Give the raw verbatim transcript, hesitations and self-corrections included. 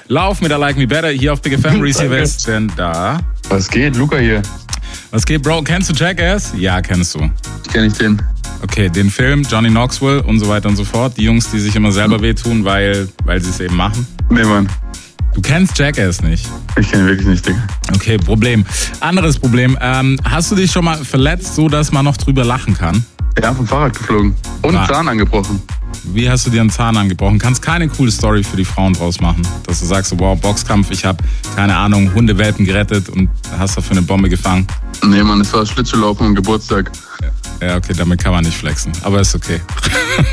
Lauf mit der Like Me Better hier auf Big F M. Reese West, denn da. Was geht? Luca hier. Was geht, Bro? Kennst du Jackass? Ja, kennst du. Kenn ich den. Okay, den Film, Johnny Knoxville und so weiter und so fort. Die Jungs, die sich immer selber wehtun, weil, weil sie es eben machen. Nee, Mann. Du kennst Jackass nicht? Ich kenn ihn wirklich nicht, Digga. Okay, Problem. Anderes Problem. Ähm, hast du dich schon mal verletzt, so dass man noch drüber lachen kann? Ja, vom Fahrrad geflogen. Und Ah. Zahn angebrochen. Wie hast du dir einen Zahn angebrochen? Kannst keine coole Story für die Frauen draus machen. Dass du sagst, so, wow, Boxkampf, ich habe, keine Ahnung, Hundewelpen gerettet und hast dafür eine Bombe gefangen. Nee, Mann, es war Schlittschuhlaufen am Geburtstag. Ja, okay, damit kann man nicht flexen. Aber ist okay.